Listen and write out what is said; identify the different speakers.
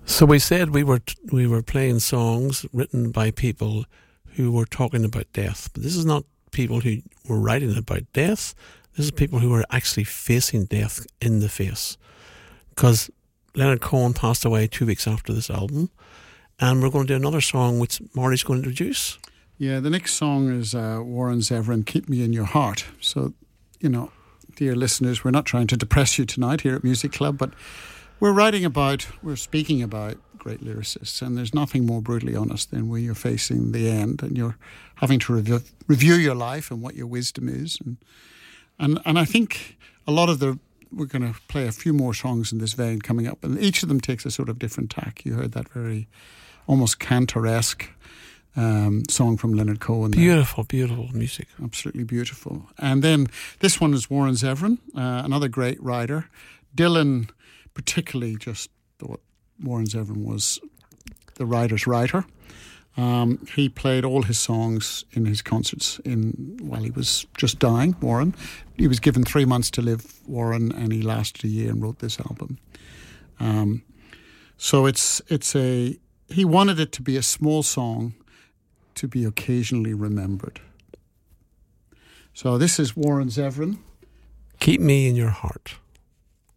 Speaker 1: So we said we were playing songs written by people who were talking about death, but this is not people who were writing about death. This is people who were actually facing death in the face. Because Leonard Cohen passed away 2 weeks after this album, and we're going to do another song which Marty's going to introduce.
Speaker 2: Yeah, the next song is Warren Zevon, Keep Me in Your Heart. So, dear listeners, we're not trying to depress you tonight here at Music Club, but we're speaking about great lyricists, and there's nothing more brutally honest than when you're facing the end and you're having to review your life and what your wisdom is. And I think a lot of we're going to play a few more songs in this vein coming up, and each of them takes a sort of different tack. You heard that very almost cantor-esque song from Leonard Cohen.
Speaker 1: Beautiful, beautiful music.
Speaker 2: Absolutely beautiful. And then this one is Warren Zevon, another great writer. Dylan particularly just thought Warren Zevon was the writer's writer. He played all his songs in his concerts while he was just dying, Warren. He was given 3 months to live, Warren, and he lasted a year and wrote this album. So he wanted it to be a small song to be occasionally remembered. So this is Warren Zevon.
Speaker 1: Keep Me in Your Heart.